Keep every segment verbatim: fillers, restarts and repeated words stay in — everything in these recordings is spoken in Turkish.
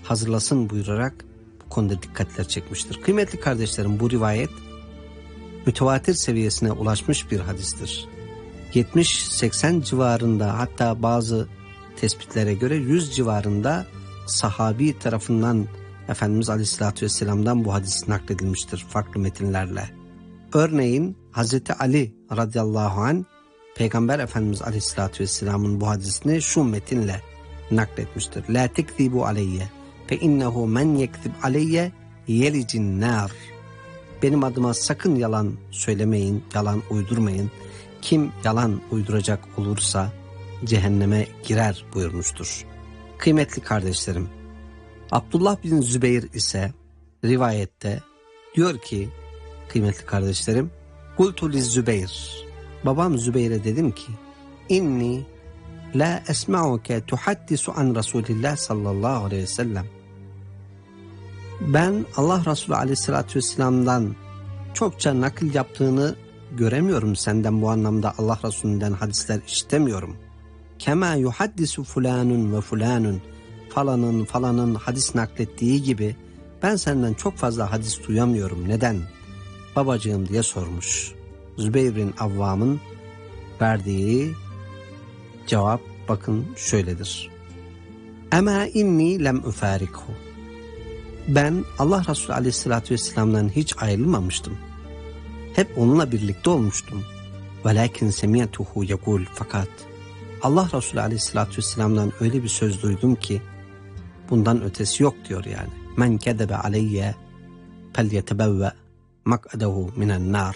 hazırlasın buyurarak bu konuda dikkatler çekmiştir. Kıymetli kardeşlerim, bu rivayet mütevatir seviyesine ulaşmış bir hadistir. yetmiş seksen civarında, hatta bazı tespitlere göre yüz civarında sahabi tarafından Efendimiz Aleyhisselatü Vesselam'dan bu hadis nakledilmiştir farklı metinlerle. Örneğin Hazreti Ali radıyallahu anh Peygamber Efendimiz Aleyhisselatü Vesselam'ın bu hadisini şu metinle nakletmiştir. La tekzibu aleyye fe innehu men yekzib aleyye yelicin nar. Benim adıma sakın yalan söylemeyin, yalan uydurmayın. Kim yalan uyduracak olursa cehenneme girer buyurmuştur. Kıymetli kardeşlerim, Abdullah bin Zübeyir ise rivayette diyor ki, kıymetli kardeşlerim, Kultu li Zübeyir, babam Zübeyir'e dedim ki, inni la esma'uke tuhaddisu an Resulillah sallallahu aleyhi ve sellem. Ben Allah Resulü aleyhissalatü vesselam'dan çokça nakil yaptığını göremiyorum senden, bu anlamda Allah Resulü'nden hadisler işitemiyorum. Kema yuhaddisu fulanun ve fulanun, falanın falanın hadis naklettiği gibi ben senden çok fazla hadis duyamıyorum. Neden? Babacığım diye sormuş. Zübeyir bin Avvam'ın verdiği cevap bakın şöyledir. Ema inni lem ufarikhu. Ben Allah Resulü aleyhissalatü vesselam'dan hiç ayrılmamıştım. Hep onunla birlikte olmuştum. Velakin semiyetuhu yekul, fakat Allah Resulü aleyhissalatü vesselam'dan öyle bir söz duydum ki bundan ötesi yok diyor yani. Men kedebe aleyye fel yetebevve mak'adehu minen nar.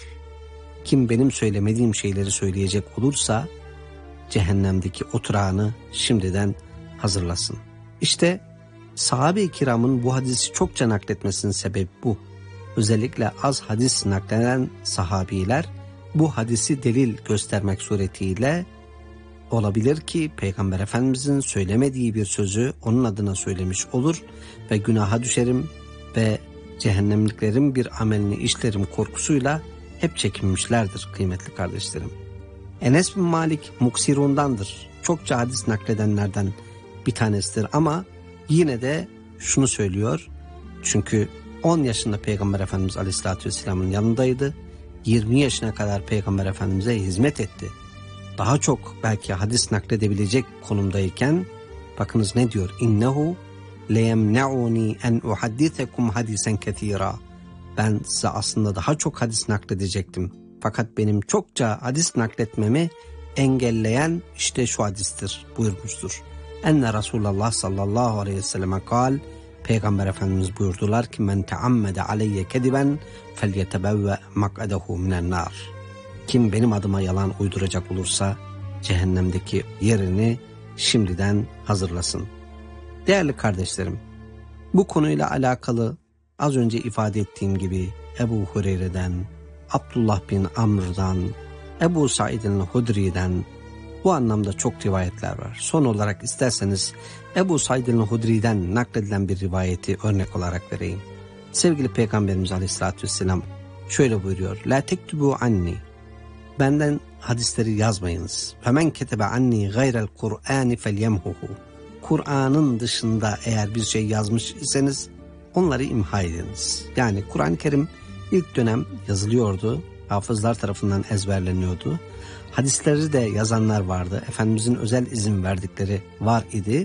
Kim benim söylemediğim şeyleri söyleyecek olursa cehennemdeki oturağını şimdiden hazırlasın. İşte sahabe-i kiramın bu hadisi çokça nakletmesinin sebebi bu. Özellikle az hadis nakleden sahabiler bu hadisi delil göstermek suretiyle olabilir ki Peygamber Efendimizin söylemediği bir sözü onun adına söylemiş olur ve günaha düşerim ve cehennemliklerin bir amelini işlerim korkusuyla hep çekinmişlerdir kıymetli kardeşlerim. Enes bin Malik muksirundandır. Çokça hadis nakledenlerden bir tanesidir ama yine de şunu söylüyor. Çünkü on yaşında Peygamber Efendimiz Aleyhisselatü Vesselam'ın yanındaydı. yirmi yaşına kadar Peygamber Efendimiz'e hizmet etti. Daha çok belki hadis nakledebilecek konumdayken bakınız ne diyor? İnnehu leyemne'uni en uhaddisekum hadisen ketira. Ben size aslında daha çok hadis nakledecektim. Fakat benim çokça hadis nakletmemi engelleyen işte şu hadistir buyurmuştur. Enne Resulullah sallallahu aleyhi ve selleme kal, Peygamber Efendimiz buyurdular ki men teammede aleyye kediben felyetebevve mak'adehu minen nar. Kim benim adıma yalan uyduracak olursa cehennemdeki yerini şimdiden hazırlasın. Değerli kardeşlerim, bu konuyla alakalı az önce ifade ettiğim gibi Ebu Hureyre'den, Abdullah bin Amr'dan, Ebu Said el-Hudri'den bu anlamda çok rivayetler var. Son olarak isterseniz Ebu Said el-Hudri'den nakledilen bir rivayeti örnek olarak vereyim. Sevgili Peygamberimiz Aleyhisselatü Vesselam şöyle buyuruyor. La tektubu anni. Benden hadisleri yazmayınız. Femen ketebe anni gayrel Kur'ani felyemhuhu. Kur'an'ın dışında eğer bir şey yazmış iseniz onları imha ediniz. Yani Kur'an-ı Kerim ilk dönem yazılıyordu. Hafızlar tarafından ezberleniyordu. Hadisleri de yazanlar vardı. Efendimizin özel izin verdikleri var idi.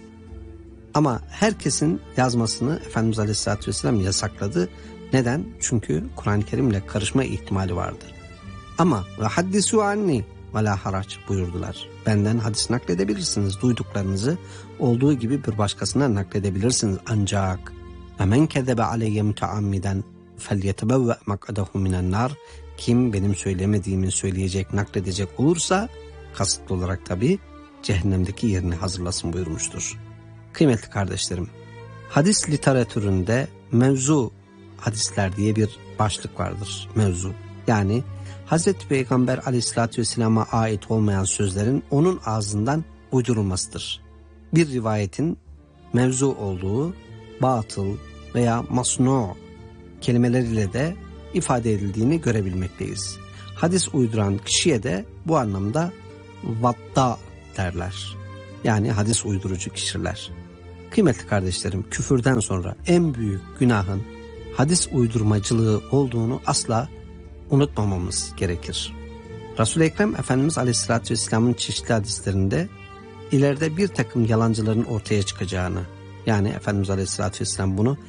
Ama herkesin yazmasını Efendimiz Aleyhisselatü Vesselam yasakladı. Neden? Çünkü Kur'an-ı Kerim'le karışma ihtimali vardır. Ama ve haddisu anni ve la haraç buyurdular. Benden hadis nakledebilirsiniz. Duyduklarınızı olduğu gibi bir başkasına nakledebilirsiniz. Ancak men kezebe aleyye müteammiden felyetebevve mak'adehu minen nar. Kim benim söylemediğimi söyleyecek, nakledecek olursa kasıtlı olarak tabi cehennemdeki yerini hazırlasın buyurmuştur. Kıymetli kardeşlerim, hadis literatüründe mevzu hadisler diye bir başlık vardır. Mevzu yani Hazreti Peygamber Aleyhisselatü Vesselam'a ait olmayan sözlerin onun ağzından uydurulmasıdır. Bir rivayetin mevzu olduğu batıl veya masnu kelimeleriyle de ifade edildiğini görebilmekteyiz. Hadis uyduran kişiye de bu anlamda vatta derler. Yani hadis uydurucu kişiler. Kıymetli kardeşlerim, küfürden sonra en büyük günahın hadis uydurmacılığı olduğunu asla unutmamamız gerekir. Resul-i Ekrem Efendimiz Aleyhisselatü Vesselam'ın çeşitli hadislerinde ileride bir takım yalancıların ortaya çıkacağını, yani Efendimiz Aleyhisselatü Vesselam bunu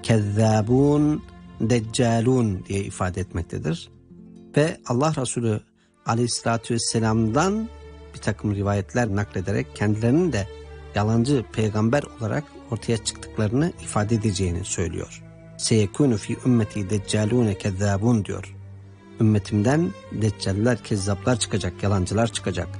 kezzabun, deccalun diye ifade etmektedir. Ve Allah Resulü Aleyhisselatü Vesselam'dan bir takım rivayetler naklederek kendilerinin de yalancı peygamber olarak ortaya çıktıklarını ifade edeceğini söylüyor. Seyekûnü fî ümmeti deccalûne kezzâbûn diyor. Ümmetimden deccaller, kezzaplar çıkacak, yalancılar çıkacak.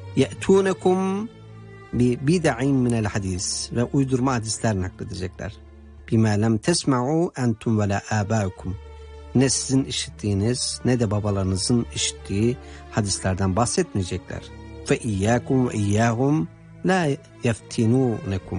Ye'tûnekum bi bid'in minel hadis, ve uydurma hadisler nakledecekler. Bimâ lem tesma'û entum ve lâ âbâukum. Ne sizin işittiğiniz ne de babalarınızın işittiği hadislerden bahsetmeyecekler. Fe iyyâkum ve iyyâhum la yeftinûnekum.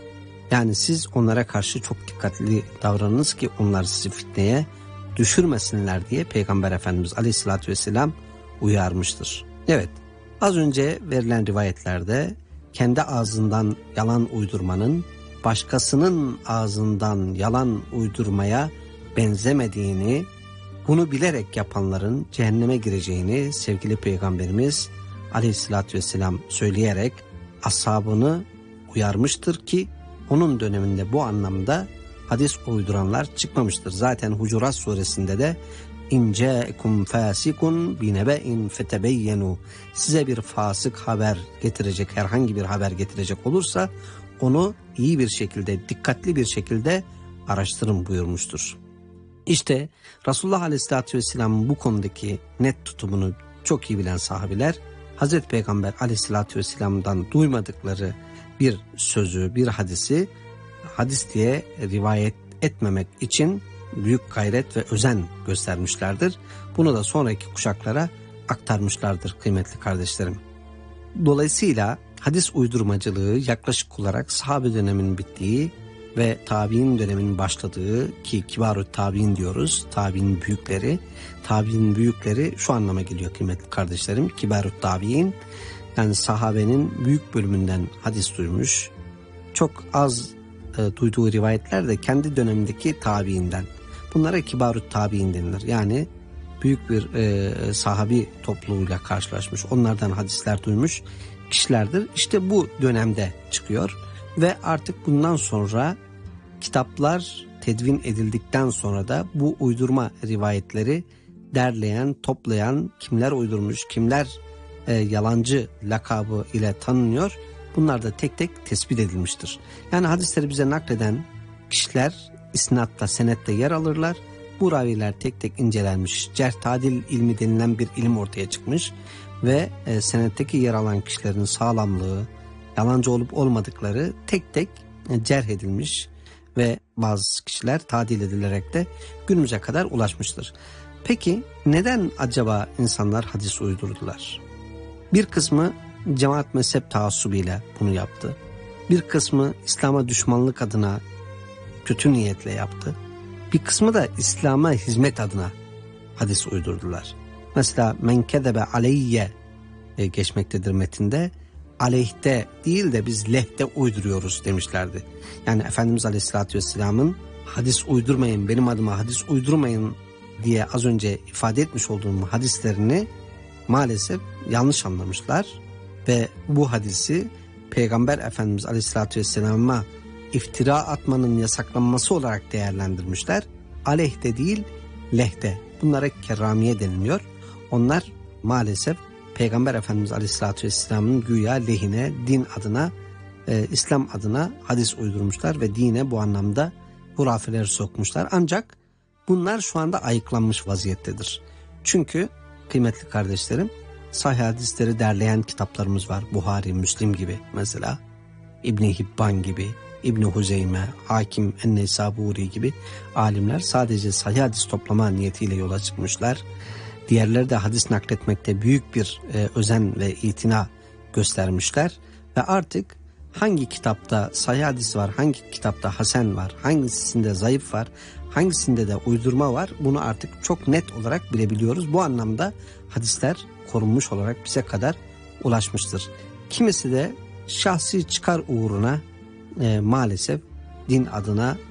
Yani siz onlara karşı çok dikkatli davranınız ki onlar sizi fitneye düşürmesinler diye Peygamber Efendimiz Aleyhisselatü Vesselam uyarmıştır. Evet, az önce verilen rivayetlerde kendi ağzından yalan uydurmanın başkasının ağzından yalan uydurmaya benzemediğini, bunu bilerek yapanların cehenneme gireceğini sevgili Peygamberimiz Aleyhisselatü Vesselam söyleyerek ashabını uyarmıştır ki onun döneminde bu anlamda hadis uyduranlar çıkmamıştır. Zaten Hucurat suresinde de İn câekum fâsikun binebe'in fetebeyyenu, size bir fasık haber getirecek, herhangi bir haber getirecek olursa onu iyi bir şekilde, dikkatli bir şekilde araştırın buyurmuştur. İşte Resulullah Aleyhisselatü Vesselam'ın bu konudaki net tutumunu çok iyi bilen sahabiler, Hazreti Peygamber Aleyhisselatü Vesselam'dan duymadıkları bir sözü, bir hadisi hadis diye rivayet etmemek için büyük gayret ve özen göstermişlerdir. Bunu da sonraki kuşaklara aktarmışlardır kıymetli kardeşlerim. Dolayısıyla hadis uydurmacılığı yaklaşık olarak sahabe döneminin bittiği ve tabi'in döneminin başladığı, ki kibarut tabi'in diyoruz, tabi'in büyükleri, tabi'in büyükleri şu anlama geliyor kıymetli kardeşlerim, kibarut tabi'in, yani sahabenin büyük bölümünden hadis duymuş, çok az e, duyduğu rivayetler de kendi dönemindeki tabi'inden. Bunlara kibarut tabi'in denilir. Yani büyük bir e, sahabi topluluğuyla karşılaşmış, onlardan hadisler duymuş kişilerdir. İşte bu dönemde çıkıyor ve artık bundan sonra kitaplar tedvin edildikten sonra da bu uydurma rivayetleri derleyen, toplayan, kimler uydurmuş, kimler e, yalancı lakabı ile tanınıyor, bunlar da tek tek tespit edilmiştir. Yani hadisleri bize nakleden kişiler isnatta, senette yer alırlar. Bu raviler tek tek incelenmiş, cerh tadil ilmi denilen bir ilim ortaya çıkmış ve e, senetteki yer alan kişilerin sağlamlığı, yalancı olup olmadıkları tek tek e, cerh edilmiş ve bazı kişiler tadil edilerek de günümüze kadar ulaşmıştır. Peki neden acaba insanlar hadis uydurdular? Bir kısmı cemaat mezhep taassubuyla bunu yaptı. Bir kısmı İslam'a düşmanlık adına kötü niyetle yaptı. Bir kısmı da İslam'a hizmet adına hadis uydurdular. Mesela men kezebe aleyye e, geçmektedir metinde. Aleyhte değil de biz lehte uyduruyoruz demişlerdi. Yani Efendimiz Aleyhisselatü Vesselam'ın hadis uydurmayın, benim adıma hadis uydurmayın diye az önce ifade etmiş olduğum hadislerini maalesef yanlış anlamışlar ve bu hadisi Peygamber Efendimiz Aleyhisselatü Vesselam'a iftira atmanın yasaklanması olarak değerlendirmişler. Aleyhte değil, lehte. Bunlara kerramiye deniliyor. Onlar maalesef Peygamber Efendimiz Aleyhisselatü Vesselam'ın güya lehine, din adına, e, İslam adına hadis uydurmuşlar ve dine bu anlamda hurafeleri sokmuşlar. Ancak bunlar şu anda ayıklanmış vaziyettedir. Çünkü kıymetli kardeşlerim, sahih hadisleri derleyen kitaplarımız var. Buhari, Müslim gibi mesela, İbn-i Hibban gibi, İbn-i Huzeyme, Hakim, En-Neysaburi gibi alimler sadece sahih hadis toplama niyetiyle yola çıkmışlar. Diğerleri de hadis nakletmekte büyük bir e, özen ve itina göstermişler ve artık hangi kitapta sahih hadis var, hangi kitapta hasen var, hangisinde zayıf var, hangisinde de uydurma var, bunu artık çok net olarak bilebiliyoruz. Bu anlamda hadisler korunmuş olarak bize kadar ulaşmıştır. Kimisi de şahsi çıkar uğruna e, maalesef din adına